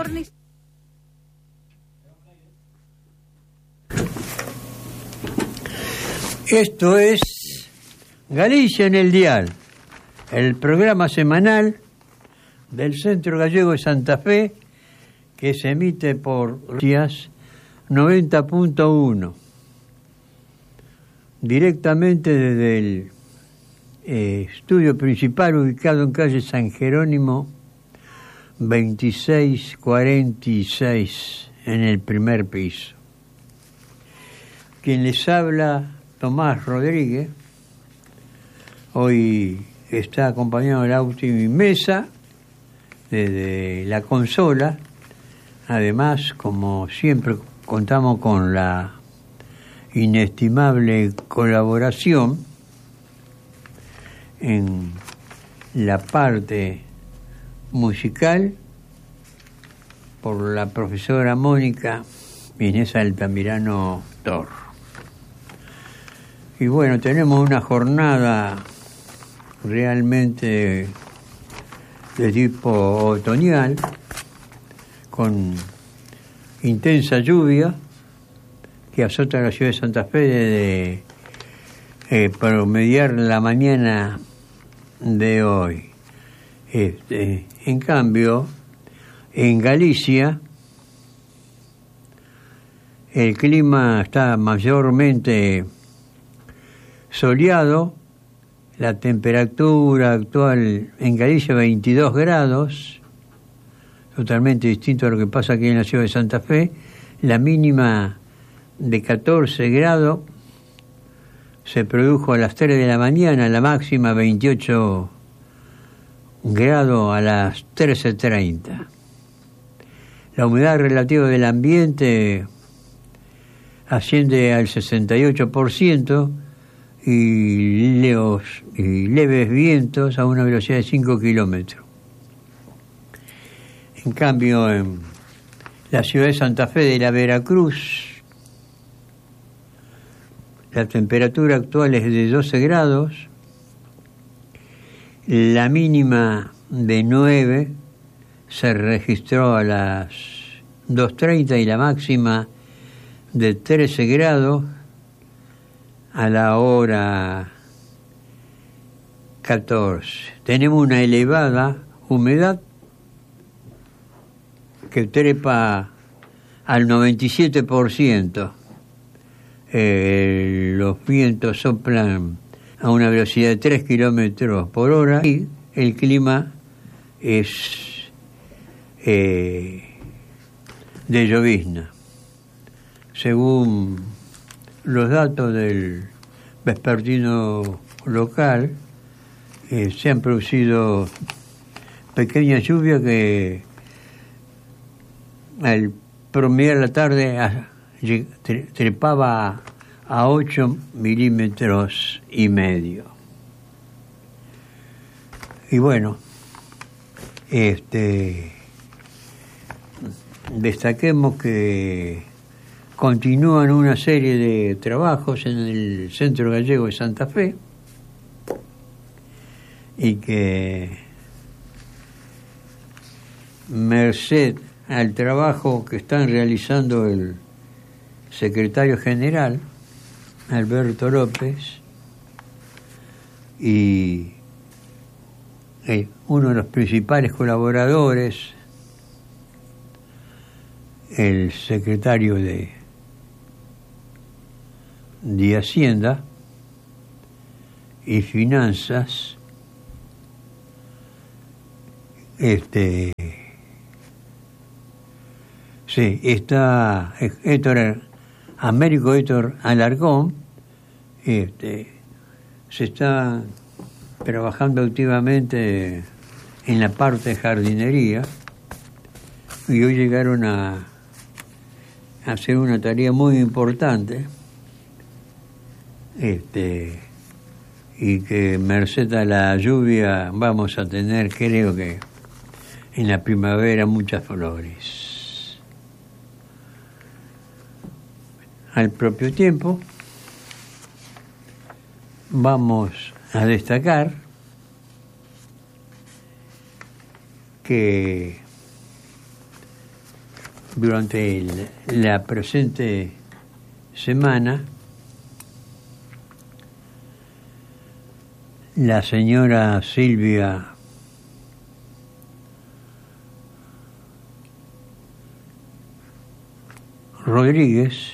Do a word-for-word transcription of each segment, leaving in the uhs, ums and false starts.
Cornish. Esto es Galicia en el Dial, el programa semanal del Centro Gallego de Santa Fe, que se emite por días noventa punto uno, directamente desde el eh, estudio principal ubicado en calle San Jerónimo veintiséis cuarenta y seis, en el primer piso. Quien les habla, Tomás Rodríguez. Hoy está acompañado de la última mesa desde la consola. Además, como siempre, contamos con la inestimable colaboración en la parte musical por la profesora Mónica Inés Altamirano Torro. Y bueno, tenemos una jornada realmente de tipo otoñal, con intensa lluvia que azota la ciudad de Santa Fe desde eh, promediar la mañana de hoy. Este, en cambio, en Galicia el clima está mayormente soleado. La temperatura actual en Galicia veintidós grados, totalmente distinto a lo que pasa aquí en la ciudad de Santa Fe. La mínima de catorce grados se produjo a las tres de la mañana, la máxima veintiocho grados a las trece treinta. La humedad relativa del ambiente asciende al sesenta y ocho por ciento y, leos, y leves vientos a una velocidad de cinco kilómetros. En cambio, en la ciudad de Santa Fe de la Veracruz, la temperatura actual es de doce grados, la mínima de nueve se registró a las dos treinta y la máxima de trece grados a la hora catorce. Tenemos una elevada humedad que trepa al noventa y siete por ciento. Eh, los vientos soplan a una velocidad de tres kilómetros por hora y el clima es eh, de llovizna. Según los datos del vespertino local, eh, se han producido pequeñas lluvias que al promediar la tarde a, trepaba a ocho milímetros y medio. Y bueno, este destaquemos que continúan una serie de trabajos en el Centro Gallego de Santa Fe y que, merced al trabajo que están realizando el secretario general Alberto López y eh, uno de los principales colaboradores, el secretario de de Hacienda y Finanzas, este sí, está Héctor Américo Héctor Alarcón, este se está trabajando activamente en la parte de jardinería y hoy llegaron a, a hacer una tarea muy importante, este y que merced a la lluvia vamos a tener, creo que en la primavera, muchas flores. Al propio tiempo vamos a destacar que durante el, la presente semana, la señora Silvia Rodríguez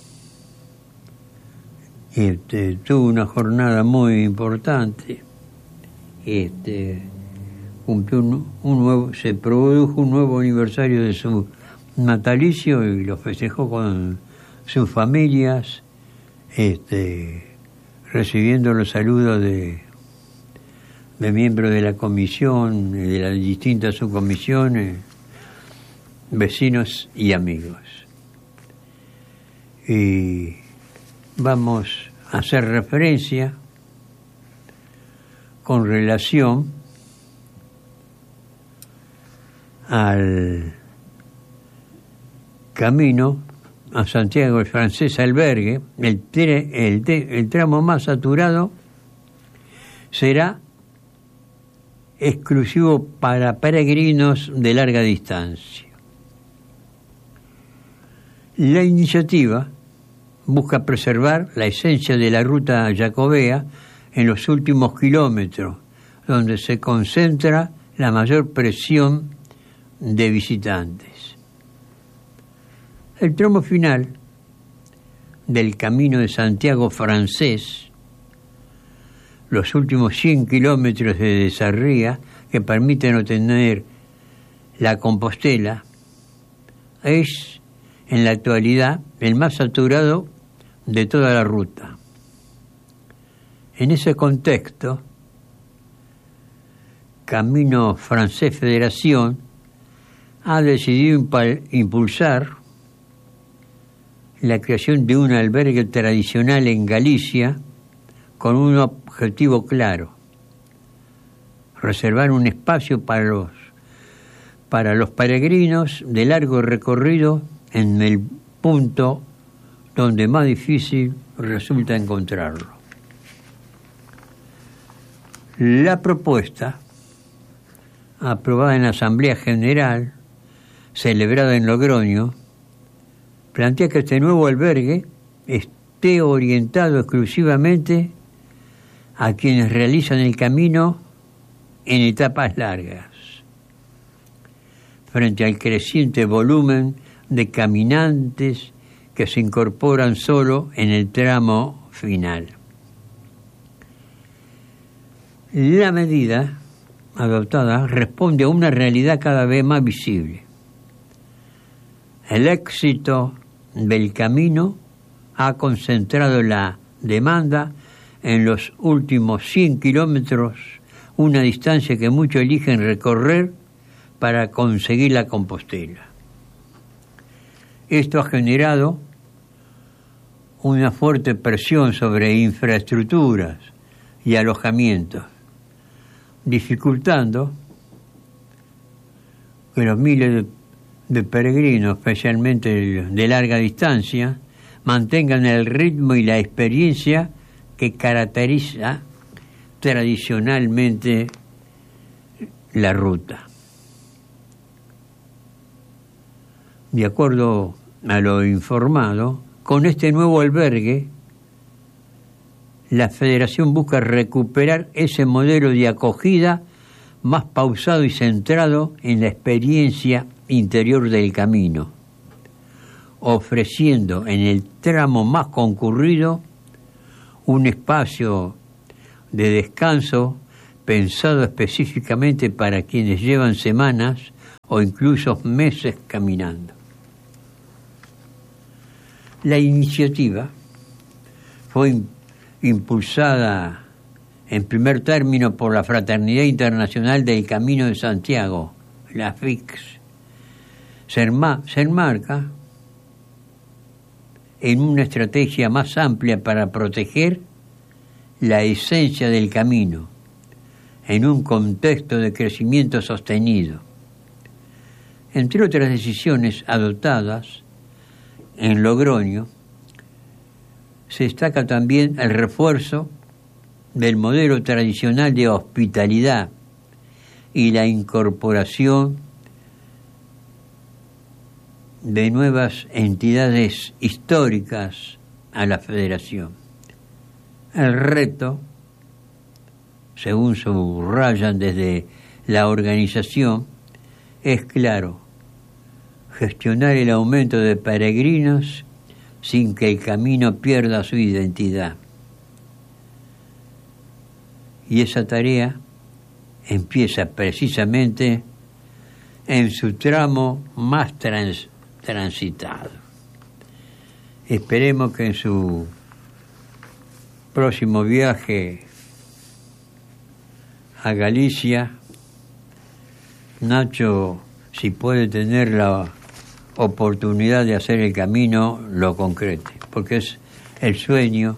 este, tuvo una jornada muy importante. Este, cumplió un, un nuevo, se produjo un nuevo aniversario de su natalicio y lo festejó con sus familias, este, recibiendo los saludos de, de miembros de la comisión, de las distintas subcomisiones, vecinos y amigos. Y vamos a hacer referencia con relación al camino a Santiago el Francés Albergue. El, el, el tramo más saturado será exclusivo para peregrinos de larga distancia. La iniciativa busca preservar la esencia de la ruta jacobea en los últimos kilómetros, donde se concentra la mayor presión de visitantes. El tramo final del Camino de Santiago Francés, los últimos cien kilómetros de desarría que permiten obtener la Compostela, es en la actualidad el más saturado de toda la ruta. En ese contexto, Camino Francés Federación ha decidido impulsar la creación de un albergue tradicional en Galicia con un objetivo claro: reservar un espacio para los, para los peregrinos de largo recorrido en el punto donde más difícil resulta encontrarlo. La propuesta, aprobada en la Asamblea General, celebrada en Logroño, plantea que este nuevo albergue esté orientado exclusivamente a quienes realizan el camino en etapas largas, frente al creciente volumen de caminantes que se incorporan solo en el tramo final. La medida adoptada responde a una realidad cada vez más visible. El éxito del camino ha concentrado la demanda en los últimos cien kilómetros, una distancia que muchos eligen recorrer para conseguir la Compostela. Esto ha generado una fuerte presión sobre infraestructuras y alojamientos, dificultando que los miles de, de peregrinos, especialmente de, de larga distancia, mantengan el ritmo y la experiencia que caracteriza tradicionalmente la ruta. De acuerdo a lo informado, con este nuevo albergue, la Federación busca recuperar ese modelo de acogida más pausado y centrado en la experiencia interior del camino, ofreciendo en el tramo más concurrido un espacio de descanso pensado específicamente para quienes llevan semanas o incluso meses caminando. La iniciativa fue impulsada en primer término por la Fraternidad Internacional del Camino de Santiago, la F I C S. Se, enma- se enmarca en una estrategia más amplia para proteger la esencia del camino en un contexto de crecimiento sostenido. Entre otras decisiones adoptadas en Logroño, se destaca también el refuerzo del modelo tradicional de hospitalidad y la incorporación de nuevas entidades históricas a la federación. El reto, según subrayan desde la organización, es claro: gestionar el aumento de peregrinos sin que el camino pierda su identidad. Y esa tarea empieza precisamente en su tramo más trans, transitado. Esperemos que en su próximo viaje a Galicia, Nacho, si puede tener la oportunidad de hacer el camino, lo concrete, porque es el sueño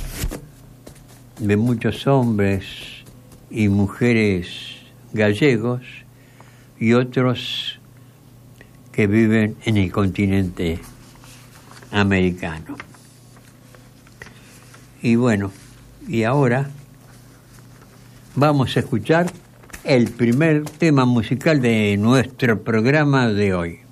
de muchos hombres y mujeres gallegos y otros que viven en el continente americano. Y bueno, y ahora vamos a escuchar el primer tema musical de nuestro programa de hoy.